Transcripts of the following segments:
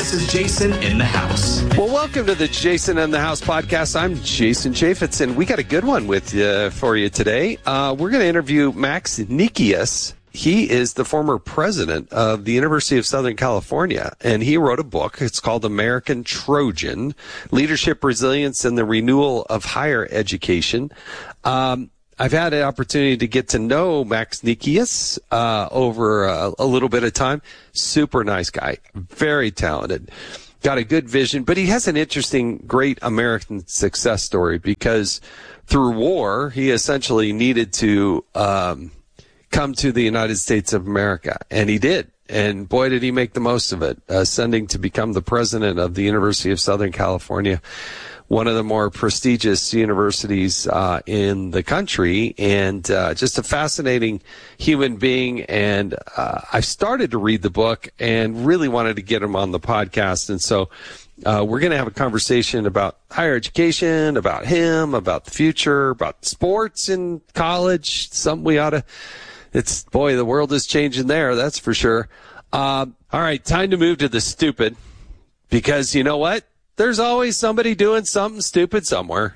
This is Jason in the House. Well, welcome to the Jason in the House podcast. I'm Jason Chaffetz, and we got a good one for you today. We're going to interview Max Nikias. He is the former president of the University of Southern California, and he wrote a book. It's called American Trojan: Leadership, Resilience, and the Renewal of Higher Education. I've had an opportunity to get to know Max Nikias over a little bit of time. Super nice guy, very talented, got a good vision, but he has an interesting, great American success story because through war, he essentially needed to come to the United States of America, and he did. And boy, did he make the most of it, ascending to become the president of the University of Southern California, one of the more prestigious universities in the country, and just a fascinating human being. And I started to read the book and really wanted to get him on the podcast. And so we're going to have a conversation about higher education, about him, about the future, about sports in college, something we ought to... the world is changing there, that's for sure. All right, time to move to the stupid, because you know what? There's always somebody doing something stupid somewhere.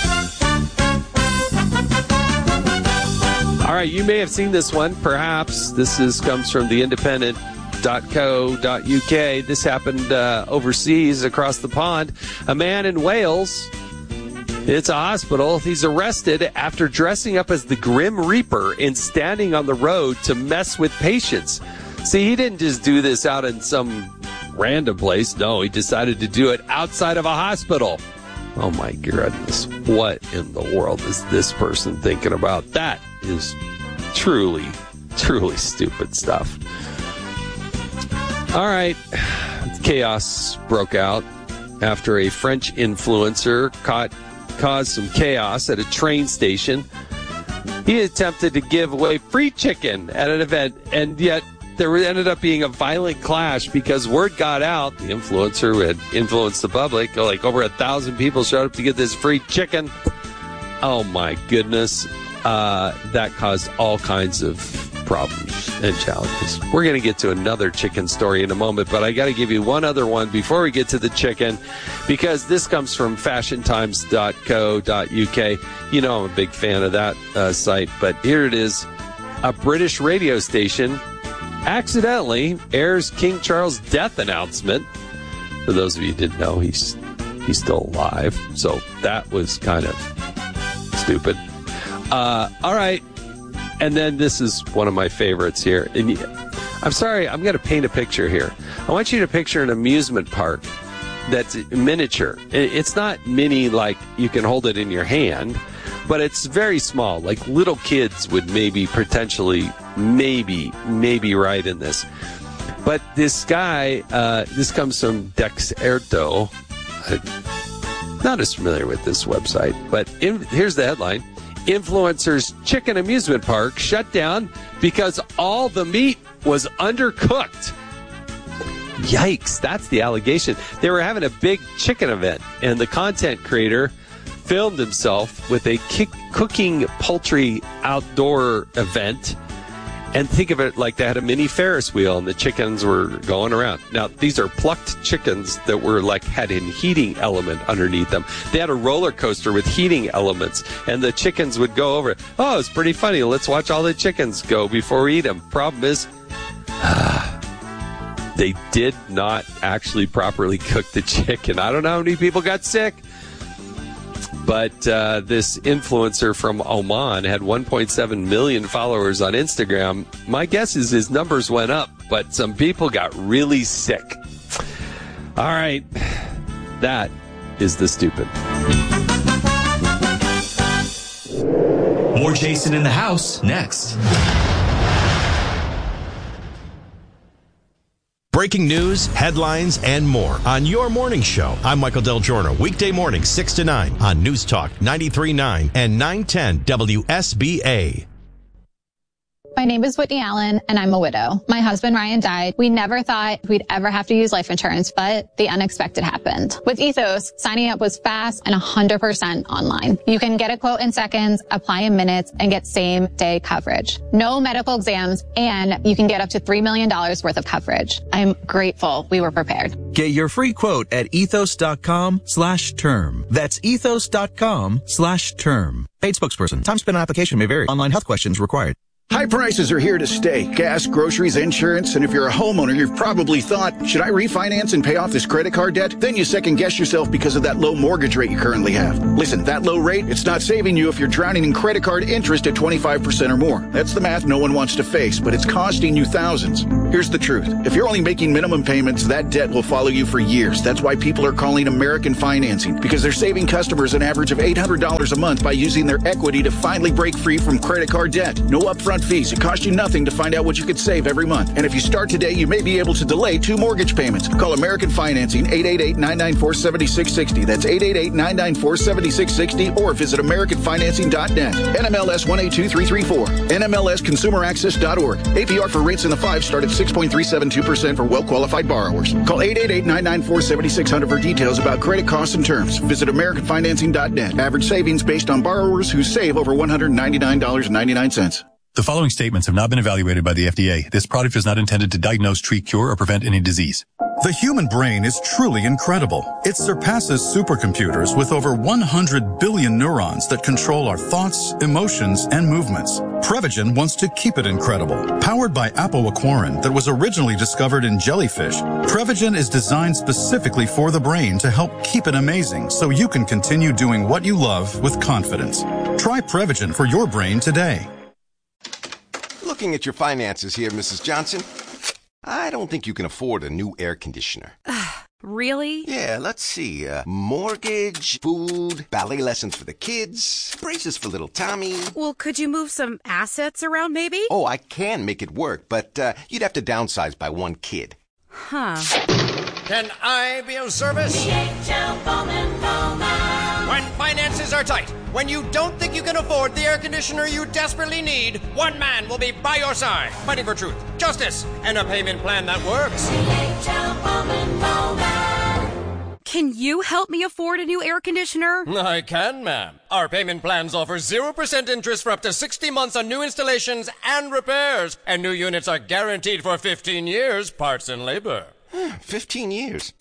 All right, you may have seen this one, perhaps. This comes from the independent.co.uk. This happened overseas across the pond. A man in Wales, it's a hospital. He's arrested after dressing up as the Grim Reaper and standing on the road to mess with patients. See, he didn't just do this out in some random place. No, he decided to do it outside of a hospital. Oh my goodness. What in the world is this person thinking about? That is truly, truly stupid stuff. All right. Chaos broke out after a French influencer caused some chaos at a train station. He attempted to give away free chicken at an event, and yet there ended up being a violent clash because word got out. The influencer who had influenced the public, like over 1,000 people showed up to get this free chicken. Oh my goodness. That caused all kinds of problems and challenges. We're going to get to another chicken story in a moment, but I got to give you one other one before we get to the chicken, because this comes from fashiontimes.co.uk. You know I'm a big fan of that site, but here it is. A British radio station accidentally airs King Charles' death announcement. For those of you who didn't know, he's still alive, so that was kind of stupid. All right. And then this is one of my favorites here. And I'm sorry, I'm going to paint a picture here. I want you to picture an amusement park that's miniature. It's not mini like you can hold it in your hand, but it's very small. Like little kids would maybe potentially, maybe ride in this. But this guy, this comes from Dexerto. Not as familiar with this website, but here's the headline. Influencer's chicken amusement park shut down because all the meat was undercooked. Yikes, that's the allegation. They were having a big chicken event, and the content creator filmed himself with a cooking poultry outdoor event. And think of it like they had a mini Ferris wheel and the chickens were going around. Now, these are plucked chickens that were had a heating element underneath them. They had a roller coaster with heating elements, and the chickens would go over it. Oh, it's pretty funny. Let's watch all the chickens go before we eat them. Problem is, they did not actually properly cook the chicken. I don't know how many people got sick. But this influencer from Oman had 1.7 million followers on Instagram. My guess is his numbers went up, but some people got really sick. All right. That is the stupid. More Jason in the House next. Breaking news, headlines, and more on your morning show. I'm Michael Del Giorno, weekday morning, 6 to 9 on News Talk 93.9 and 910 WSBA. My name is Whitney Allen, and I'm a widow. My husband, Ryan, died. We never thought we'd ever have to use life insurance, but the unexpected happened. With Ethos, signing up was fast and 100% online. You can get a quote in seconds, apply in minutes, and get same-day coverage. No medical exams, and you can get up to $3 million worth of coverage. I'm grateful we were prepared. Get your free quote at ethos.com/term. That's ethos.com/term. Paid spokesperson. Time spent on application may vary. Online health questions required. High prices are here to stay. Gas, groceries, insurance, and if you're a homeowner, you've probably thought, should I refinance and pay off this credit card debt? Then you second guess yourself because of that low mortgage rate you currently have. Listen, that low rate, it's not saving you if you're drowning in credit card interest at 25% or more. That's the math no one wants to face, but it's costing you thousands. Here's the truth. If you're only making minimum payments, that debt will follow you for years. That's why people are calling American Financing, because they're saving customers an average of $800 a month by using their equity to finally break free from credit card debt. No upfront fees. It costs you nothing to find out what you could save every month. And if you start today, you may be able to delay 2 mortgage payments. Call American Financing, 888-994-7660. That's 888-994-7660, or visit AmericanFinancing.net. NMLS 182334. NMLSConsumerAccess.org. APR for rates in the 5 start at 6.372% for well-qualified borrowers. Call 888-994-7600 for details about credit costs and terms. Visit AmericanFinancing.net. Average savings based on borrowers who save over $199.99. The following statements have not been evaluated by the FDA. This product is not intended to diagnose, treat, cure, or prevent any disease. The human brain is truly incredible. It surpasses supercomputers with over 100 billion neurons that control our thoughts, emotions, and movements. Prevagen wants to keep it incredible. Powered by apoaquarin that was originally discovered in jellyfish, Prevagen is designed specifically for the brain to help keep it amazing so you can continue doing what you love with confidence. Try Prevagen for your brain today. Looking at your finances here, Mrs. Johnson, I don't think you can afford a new air conditioner. Really? Yeah, let's see. Mortgage, food, ballet lessons for the kids, braces for little Tommy. Well, could you move some assets around, maybe? Oh, I can make it work, but you'd have to downsize by 1 kid. Huh. Can I be of service? DHL Bowman Bowman. When finances are tight, when you don't think you can afford the air conditioner you desperately need, one man will be by your side, fighting for truth, justice, and a payment plan that works. DHL Bowman Bowman. Can you help me afford a new air conditioner? I can, ma'am. Our payment plans offer 0% interest for up to 60 months on new installations and repairs, and new units are guaranteed for 15 years, parts and labor. 15 years.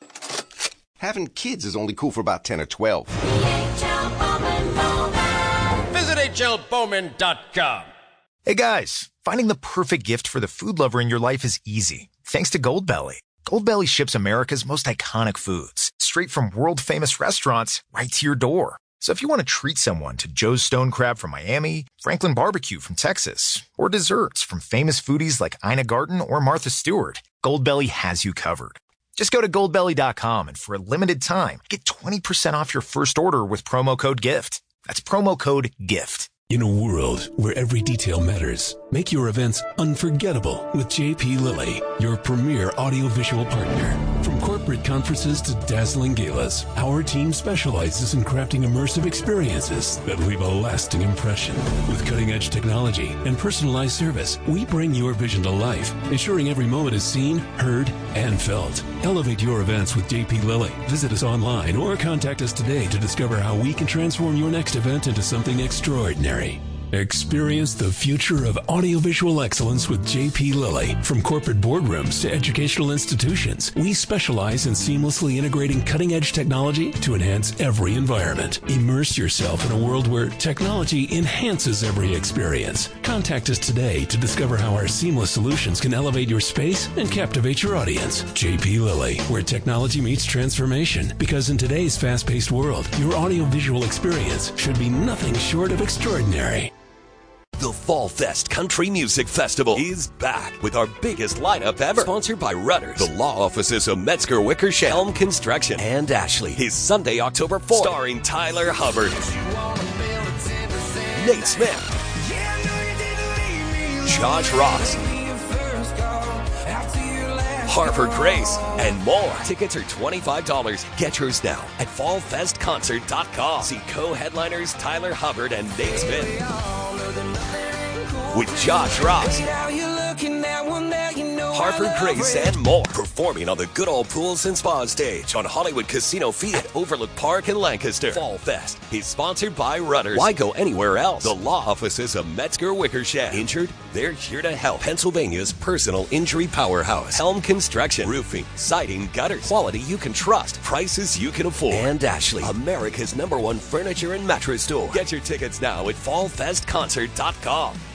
Having kids is only cool for about 10 or 12. DHL Bowman Bowman. Visit HLBowman.com. Hey guys, finding the perfect gift for the food lover in your life is easy, thanks to Goldbelly. Goldbelly ships America's most iconic foods, straight from world-famous restaurants right to your door. So if you want to treat someone to Joe's Stone Crab from Miami, Franklin Barbecue from Texas, or desserts from famous foodies like Ina Garten or Martha Stewart, Goldbelly has you covered. Just go to Goldbelly.com and for a limited time, get 20% off your first order with promo code GIFT. That's promo code GIFT. In a world where every detail matters, make your events unforgettable with JP Lilly, your premier audiovisual partner. From corporate conferences to dazzling galas, our team specializes in crafting immersive experiences that leave a lasting impression. With cutting-edge technology and personalized service, we bring your vision to life, ensuring every moment is seen, heard, and felt. Elevate your events with JP Lilly. Visit us online or contact us today to discover how we can transform your next event into something extraordinary. Experience the future of audiovisual excellence with JP Lilly. From corporate boardrooms to educational institutions, we specialize in seamlessly integrating cutting-edge technology to enhance every environment. Immerse yourself in a world where technology enhances every experience. Contact us today to discover how our seamless solutions can elevate your space and captivate your audience. JP Lilly, where technology meets transformation. Because in today's fast-paced world, your audiovisual experience should be nothing short of extraordinary. The Fall Fest Country Music Festival is back with our biggest lineup ever. Sponsored by Rudders, the law offices of Metzger Wickersham, Helm Construction, and Ashley. Is Sunday, October 4th. Starring Tyler Hubbard, Nate Smith, Josh Ross, Harper Grace, and more. Tickets are $25. Get yours now at fallfestconcert.com. See co-headliners Tyler Hubbard and Nate Smith. with Josh Ross, Harper Grace, and more. Performing on the Good Old Pools and Spa stage on Hollywood Casino Field at Overlook Park in Lancaster. Fall Fest is sponsored by Rudders. Why go anywhere else? The law offices of Metzger Wickersham. Injured? They're here to help. Pennsylvania's personal injury powerhouse. Helm Construction. Roofing, siding, gutters. Quality you can trust. Prices you can afford. And Ashley, America's #1 furniture and mattress store. Get your tickets now at fallfestconcert.com.